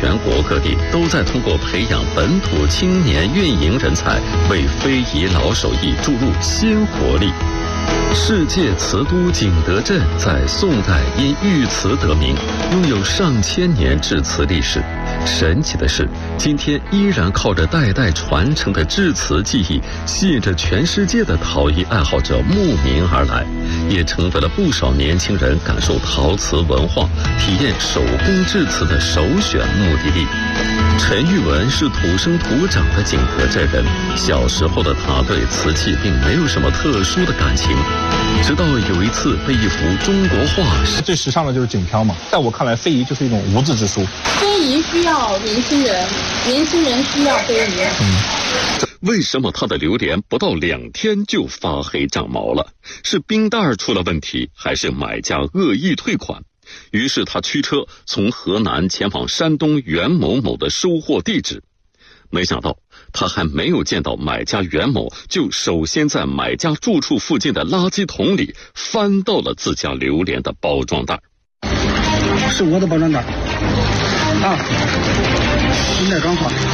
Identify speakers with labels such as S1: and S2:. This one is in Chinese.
S1: 全国各地都在通过培养本土青年运营人才，为非遗老手艺注入新活力。世界瓷都景德镇在宋代因玉瓷得名，拥有上千年制瓷历史。神奇的是，今天依然靠着代代传承的制瓷技艺，吸引着全世界的陶艺爱好者慕名而来，也成为了不少年轻人感受陶瓷文化、体验手工制瓷的首选目的地。陈玉文是土生土长的景德镇人，小时候的他对瓷器并没有什么特殊的感情，直到有一次被一幅中国画
S2: 最时尚的就是锦飘嘛，在我看来，非遗就是一种无字之书。
S3: 非遗需要年轻人，年轻人需要非遗。
S1: 为什么他的榴莲不到2天就发黑长毛了？是冰袋出了问题，还是买家恶意退款？于是他驱车从河南前往山东袁某某的收货地址。没想到他还没有见到买家袁某，就首先在买家住处附近的垃圾桶里翻到了自家榴莲的包装袋。
S4: 是我的包装袋啊，新的装潢。